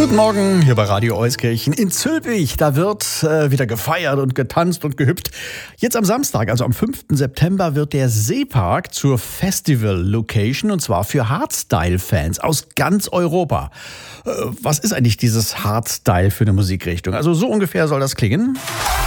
Guten Morgen, hier bei Radio Euskirchen in Zülpich. Da wird wieder gefeiert und getanzt und gehüpft. Jetzt am Samstag, also am 5. September, wird der Seepark zur Festival-Location, und zwar für Hardstyle-Fans aus ganz Europa. Was ist eigentlich dieses Hardstyle für eine Musikrichtung? Also so ungefähr soll das klingen.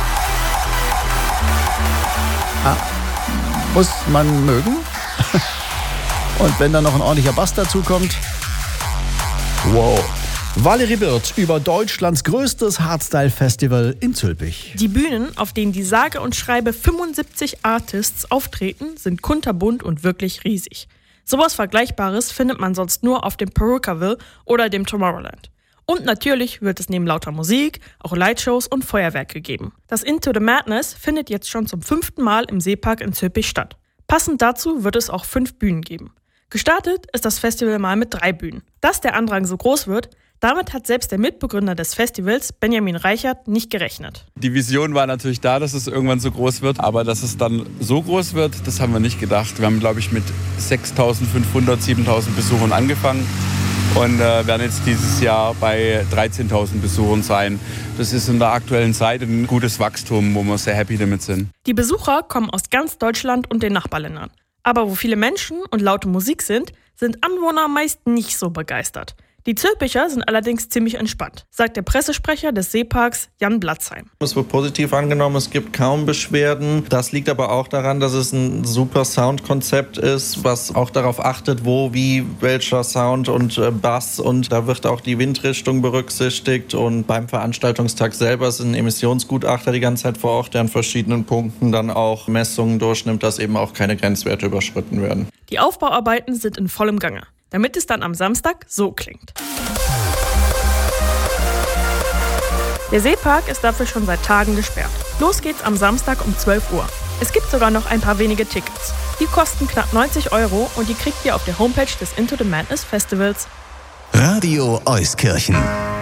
Muss man mögen. Und wenn dann noch ein ordentlicher Bass dazu kommt. Wow. Valerie Wirth über Deutschlands größtes Hardstyle-Festival in Zülpich. Die Bühnen, auf denen die sage und schreibe 75 Artists auftreten, sind kunterbunt und wirklich riesig. Sowas Vergleichbares findet man sonst nur auf dem Perukaville oder dem Tomorrowland. Und natürlich wird es neben lauter Musik auch Lightshows und Feuerwerke geben. Das Into the Madness findet jetzt schon zum 5. Mal im Seepark in Zülpich statt. Passend dazu wird es auch 5 Bühnen geben. Gestartet ist das Festival mal mit 3 Bühnen. Dass der Andrang so groß wird, damit hat selbst der Mitbegründer des Festivals, Benjamin Reichert, nicht gerechnet. Die Vision war natürlich da, dass es irgendwann so groß wird, aber dass es dann so groß wird, das haben wir nicht gedacht. Wir haben, glaube ich, mit 6.500, 7.000 Besuchern angefangen und werden jetzt dieses Jahr bei 13.000 Besuchern sein. Das ist in der aktuellen Zeit ein gutes Wachstum, wo wir sehr happy damit sind. Die Besucher kommen aus ganz Deutschland und den Nachbarländern. Aber wo viele Menschen und laute Musik sind Anwohner meist nicht so begeistert. Die Zülpicher sind allerdings ziemlich entspannt, sagt der Pressesprecher des Seeparks Jan Blatzheim. Es wird positiv angenommen, es gibt kaum Beschwerden. Das liegt aber auch daran, dass es ein super Soundkonzept ist, was auch darauf achtet, wo, wie, welcher Sound und Bass. Und da wird auch die Windrichtung berücksichtigt. Und beim Veranstaltungstag selber sind Emissionsgutachter die ganze Zeit vor Ort, der an verschiedenen Punkten dann auch Messungen durchnimmt, dass eben auch keine Grenzwerte überschritten werden. Die Aufbauarbeiten sind in vollem Gange, damit es dann am Samstag so klingt. Der Seepark ist dafür schon seit Tagen gesperrt. Los geht's am Samstag um 12 Uhr. Es gibt sogar noch ein paar wenige Tickets. Die kosten knapp 90 € und die kriegt ihr auf der Homepage des Into the Madness Festivals. Radio Euskirchen.